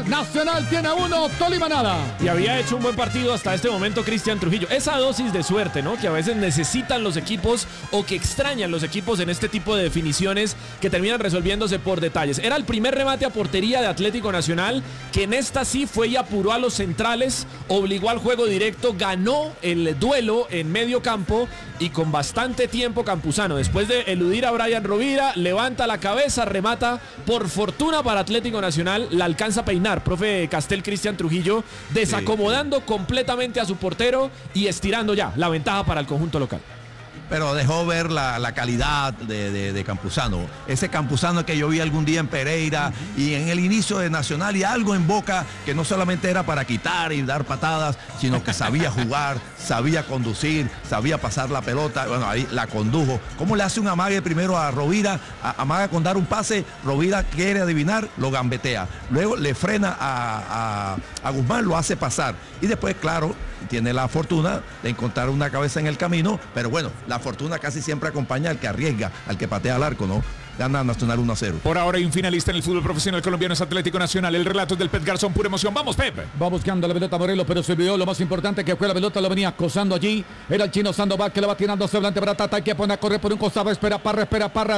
Nacional tiene 1, Tolima nada. Y había hecho un buen partido hasta este momento Cristian Trujillo. Esa dosis de suerte, ¿no? Que a veces necesitan los equipos o que extrañan los equipos en este tipo de definiciones que terminan resolviéndose por detalles. Era el primer remate a portería de Atlético Nacional, que en esta sí fue y apuró a los centrales, obligó al juego directo, ganó el duelo en medio campo y con bastante tiempo Campuzano, después de eludir a Brian Rovira, levanta la cabeza, remata, por fortuna para Atlético Nacional, la alcanza a peinar, profe Castel, Cristian Trujillo, desacomodando completamente a su portero y estirando ya la ventaja para el conjunto local. Pero dejó ver la calidad de Campuzano. Ese Campuzano que yo vi algún día en Pereira y en el inicio de Nacional, y algo en Boca que no solamente era para quitar y dar patadas, sino que sabía jugar, sabía conducir, sabía pasar la pelota. Bueno, ahí la condujo. ¿Cómo le hace un amague primero a Rovira? Amaga con dar un pase, Rovira quiere adivinar, lo gambetea. Luego le frena a Guzmán, lo hace pasar. Y después, claro, tiene la fortuna de encontrar una cabeza en el camino, pero bueno, la fortuna casi siempre acompaña al que arriesga, al que patea al arco, ¿no? Gana Nacional 1-0. Por ahora hay un finalista en el fútbol profesional colombiano, es Atlético Nacional. El relato es del Pet Garzón, pura emoción. ¡Vamos, Pepe! Va buscando la pelota Morelos, pero se olvidó lo más importante, que fue la pelota, lo venía acosando allí. Era el chino Sandoval que le va tirando hacia adelante para Tata, hay que poner a correr por un costado, espera Parra,